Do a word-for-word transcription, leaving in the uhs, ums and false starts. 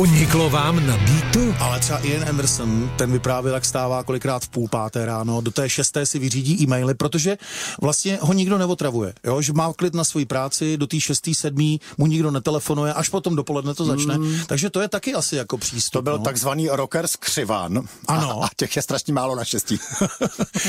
Uniklo vám na beatu? Ale třeba Ian Anderson, ten vyprávěl, jak stává kolikrát v půl páté ráno, do té šesté si vyřídí e-maily, protože vlastně ho nikdo neotravuje, jo? Že má klid na svoji práci, do té šestý, sedmý mu nikdo netelefonuje, až potom dopoledne to začne, mm. takže to je taky asi jako přístup. To byl no? takzvaný rocker skřivan. Ano. A, a těch je strašně málo naštěstí.